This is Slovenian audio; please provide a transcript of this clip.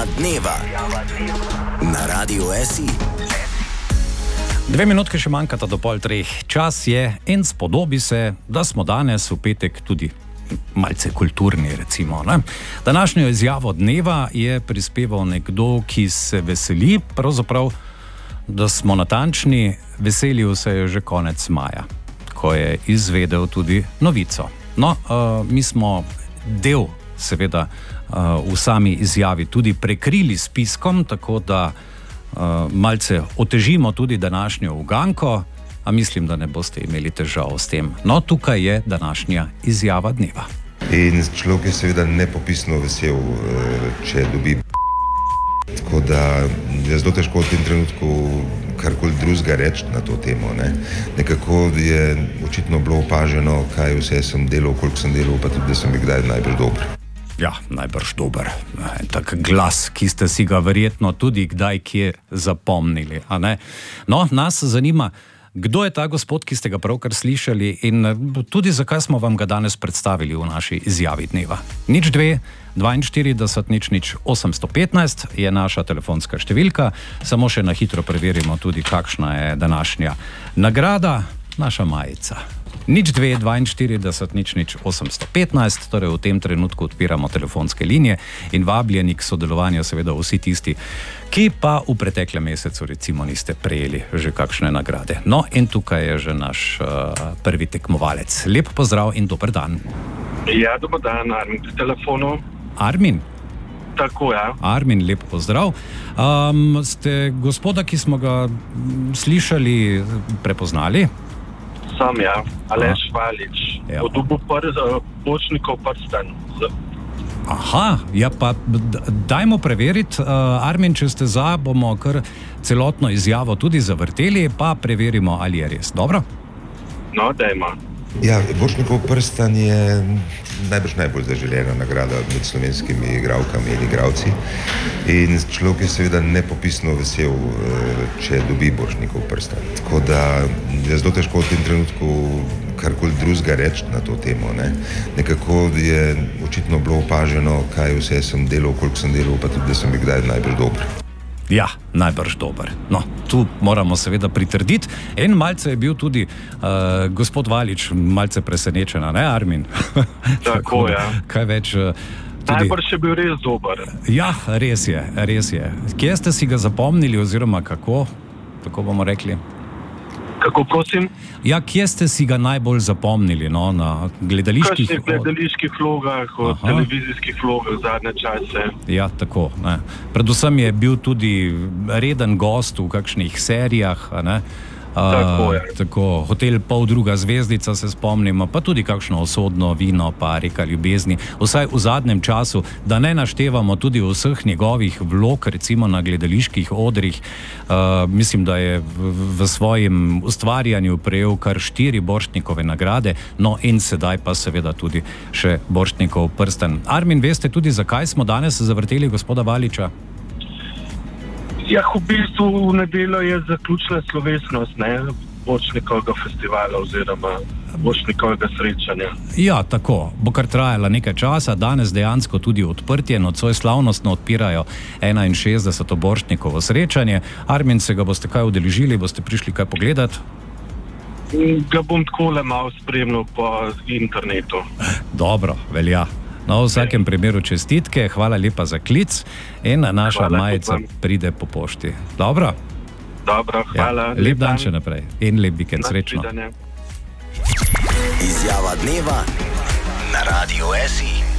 Izjava dneva na Radiu SI. 2 minutke še manjkata do 2:30. Čas je in spodobi se, da smo danes v petek tudi malce kulturni, recimo. Ne? Današnjo izjavo dneva je prispeval nekdo, ki se veseli, pravzaprav, da smo natančni, veselil se je že konec maja, ko je izvedel tudi novico. No, mi smo del, seveda, v sami izjavi tudi prekrili s piskom, tako da malce otežimo tudi današnjo uganko, a mislim, da ne boste imeli težav s tem. No, tukaj je današnja izjava dneva. In človek je seveda nepopisno vesel, če dobi. Tako da je zelo težko v tem trenutku karkoli drugega reči na to temo. Nekako je očitno bilo opaženo, kaj vse sem delal, koliko sem delal, pa tudi, da sem bil kdaj najbolj dober. Ja, najbrž dober. Tak glas, ki ste si ga verjetno tudi kdaj kje zapomnili. A ne? No, nas zanima, kdo je ta gospod, ki ste ga pravkar slišali in tudi zakaj smo vam ga danes predstavili v naši izjavi dneva. 02 42 815 je naša telefonska številka. Samo še na hitro preverimo tudi, kakšna je današnja nagrada, naša majica. 02 42 815, torej v tem trenutku odpiramo telefonske linije in vabljeni k sodelovanju seveda vsi tisti, ki pa v preteklem mesecu recimo niste prejeli že kakšne nagrade. No, in tukaj je že naš prvi tekmovalec. Lep pozdrav in dober dan. Ja, dober dan, Armin pri telefonu. Armin? Tako, ja. Armin, lep pozdrav. Ste gospoda, ki smo ga slišali, prepoznali? Sam, ja. Aleš Valič. Ja. Od Bočnikov Prstan. Aha, ja pa dajmo preveriti, Armin, če ste za, bomo kar celotno izjavo tudi zavrteli, pa preverimo, ali je res. Dobro? No, dajmo. Ja, Bočnikov Prstan je najbolj zaželena nagrada med slovenskimi igralkami in igralci. In človek je seveda nepopisno vesel, če dobi Bočnikov Prstan. Tako da je zelo težko v tem trenutku karkoli drugega reči na to temo. Nekako je očitno bilo opaženo, kaj vse sem delal, koliko sem delal, pa tudi, da sem bil kdaj najbolj dober. Ja, najbrž dober. No, tu moramo seveda pritrditi. En malce je bil tudi gospod Valič malce presenečen, ne, Armin? Tako, ja. Kaj več? Najbrž je bil res dober. Ja, res je. Kje ste si ga zapomnili oziroma kako? Tako bomo rekli. Kako, prosim? Ja, kje ste si ga najbolj zapomnili, no, na gledaliških... Kakšnih gledaliških vlogah, televizijskih vlogah zadnje čase. Ja, tako, ne. Predvsem je bil tudi reden gost v kakšnih serijah, ne. Tako je. Tako, Hotel Poldruga zvezdica se spomnimo, pa tudi kakšno Usodno vino, pa Reka ljubezni. Vsaj v zadnjem času, da ne naštevamo tudi vseh njegovih vlog, recimo na gledaliških odrih. Mislim, da je v svojem ustvarjanju prejel kar 4 Borštnikove nagrade, no in sedaj pa seveda tudi še Borštnikov Prstan. Armin, veste tudi, zakaj smo danes zavrteli gospoda Valiča? Ja, v bistvu v nedeljo je zaključila slovesnost Bočnikovega festivala oziroma Bočnikovega srečanja. Ja, tako. Bo kar trajala nekaj časa, danes dejansko tudi odprtje, nocoj slavnostno odpirajo 61. Borštnikovo srečanje. Armin, se ga boste kaj udeležili, boste prišli kaj pogledati? Ga bom takole malo spremljal po internetu. Dobro, velja. No, v vsakem primeru čestitke, hvala lepa za klic in naša majica pride po pošti. Dobro? Dobro, hvala. Ja, lep dan še naprej in lep vikend, srečno. Izjava dneva na Radiu SI.